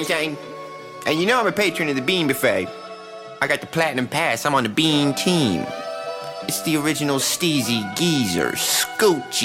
I'm saying? And you know I'm a patron of the Bean Buffet. I got the Platinum Pass. I'm on the Bean team. It's the original Steezy Geezer, Scoochie.